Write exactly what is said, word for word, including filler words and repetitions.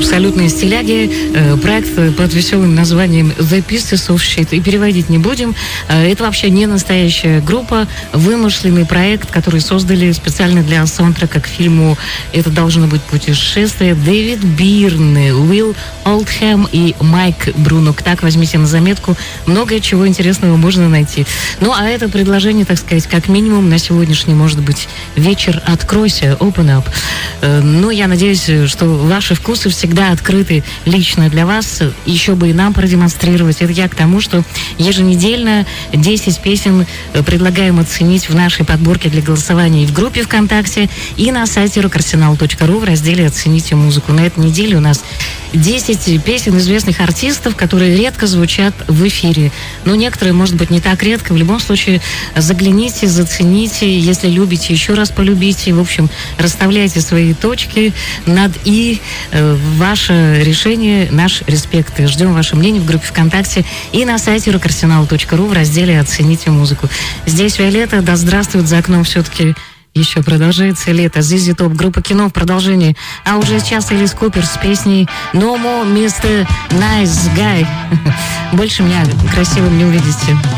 абсолютные стиляги. Проект под веселым названием The Pieces of Shit. И переводить не будем. Это вообще не настоящая группа. Вымышленный проект, который создали специально для саундтрека к фильму «Это должно быть путешествие». Дэвид Бирн, Уилл Олдхэм и Майк Брунок. Так, возьмите на заметку. Много чего интересного можно найти. Ну, а это предложение, так сказать, как минимум на сегодняшний, может быть, вечер «Откройся», «Open Up». Ну, я надеюсь, что ваши вкусы всегда открыты лично для вас. Еще бы и нам продемонстрировать. Это я к тому, что еженедельно десять песен предлагаем оценить в нашей подборке для голосования и в группе ВКонтакте, и на сайте рок арсенал точка ру в разделе «Оцените музыку». На этой неделе у нас десять песен известных артистов, которые редко звучат в эфире. Но некоторые, может быть, не так редко. В любом случае, загляните, зацените. Если любите, еще раз полюбите. В общем, расставляйте свои точки над «и». Ваше решение, наш респект. Ждем ваше мнение в группе ВКонтакте и на сайте рок арсенал точка ру в разделе «Оцените музыку». Здесь Виолетта. Да здравствует за окном все-таки. Еще продолжается лето. Зизи Топ, группа «Кино» в продолжении. А уже сейчас Элис Купер с песней «No more мистер Nice Guy». Больше меня красивым не увидите.